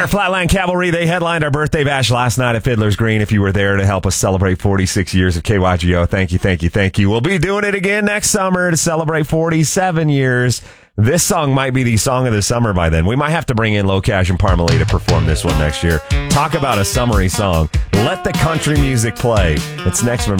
there, Flatland Cavalry. They headlined our birthday bash last night at Fiddler's Green. If you were there to help us celebrate 46 years of KYGO, thank you, thank you, thank you. We'll be doing it again next summer to celebrate 47 years. This song might be the song of the summer by then. We might have to bring in Locash and Parmalee to perform this one next year. Talk about a summery song. Let the country music play. It's next from